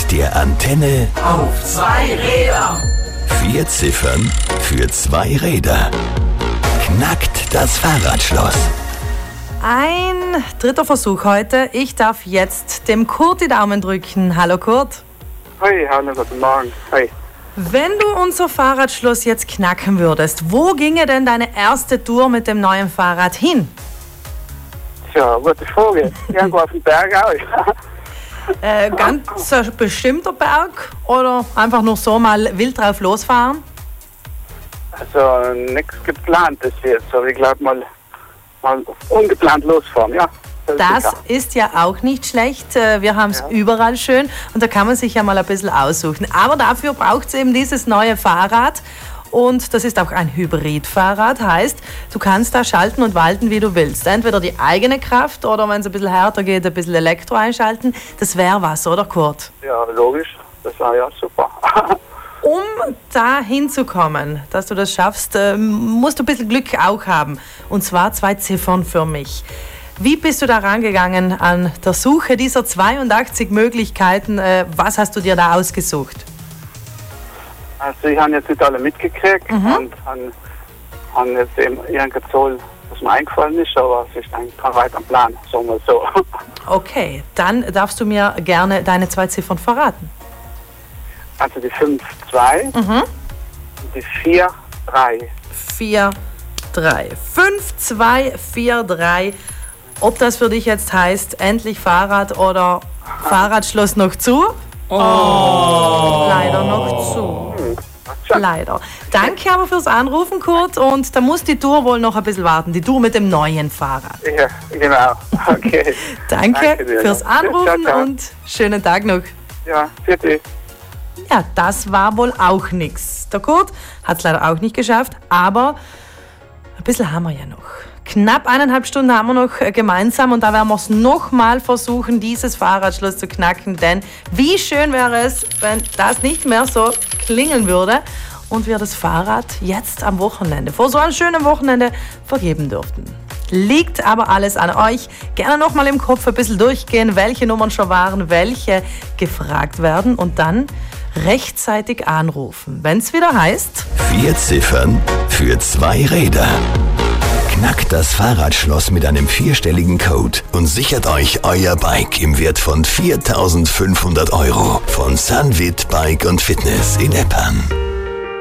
mit der Antenne auf 2 Räder. 4 Ziffern für 2 Räder. Knackt das Fahrradschloss. Ein dritter Versuch heute. Ich darf jetzt dem Kurt die Daumen drücken. Hallo Kurt. Hi, hallo, guten Morgen. Hi. Wenn du unser Fahrradschloss jetzt knacken würdest, wo ginge denn deine erste Tour mit dem neuen Fahrrad hin? Tja, gute Frage. Irgendwo auf dem Berg auch. Ganz ein bestimmter Berg oder einfach nur so mal wild drauf losfahren? Also nichts geplantes jetzt, aber ich glaube mal ungeplant losfahren, ja. Das sicher. ist ja auch nicht schlecht. Wir haben es überall schön und da kann man sich ja mal ein bisschen aussuchen. Aber dafür braucht es eben dieses neue Fahrrad und das ist auch ein Hybridfahrrad. Heißt, du kannst da schalten und walten, wie du willst. Entweder die eigene Kraft oder wenn es ein bisschen härter geht, ein bisschen Elektro einschalten. Das wäre was, oder Kurt? Ja, logisch. Das war ja super. Um da hinzukommen, dass du das schaffst, musst du ein bisschen Glück auch haben. Und zwar 2 Ziffern für mich. Wie bist du da rangegangen an der Suche dieser 82 Möglichkeiten? Was hast du dir da ausgesucht? Also ich habe jetzt nicht alle mitgekriegt und habe jetzt eben irgendeine Zahl, was mir eingefallen ist, aber es ist eigentlich kein weiter Plan, sagen wir so. Okay, dann darfst du mir gerne deine 2 Ziffern verraten. Also die 5-2 und die 4-3. 4, 3. 5, 2, 4, 3. Ob das für dich jetzt heißt, endlich Fahrrad oder Fahrradschloss noch zu? Leider noch zu. Leider. Danke aber fürs Anrufen, Kurt. Und da muss die Tour wohl noch ein bisschen warten. Die Tour mit dem neuen Fahrrad. Ja, genau. Okay. Danke dir. fürs Anrufen Ciao, ciao. und schönen Tag noch. Ja, vierte. Ja, das war wohl auch nichts. Der Kurt hat es leider auch nicht geschafft, aber ein bisschen haben wir ja noch. Knapp 1,5 Stunden haben wir noch gemeinsam und da werden wir es nochmal versuchen, dieses Fahrradschloss zu knacken, denn wie schön wäre es, wenn das nicht mehr so klingeln würde und wir das Fahrrad jetzt am Wochenende, vor so einem schönen Wochenende, vergeben dürften. Liegt aber alles an euch. Gerne nochmal im Kopf ein bisschen durchgehen, welche Nummern schon waren, welche gefragt werden und dann rechtzeitig anrufen, wenn es wieder heißt 4 Ziffern für 2 Räder. Knackt das Fahrradschloss mit einem 4-stelligen Code und sichert euch euer Bike im Wert von 4.500 € von Sunwit Bike und Fitness in Eppern.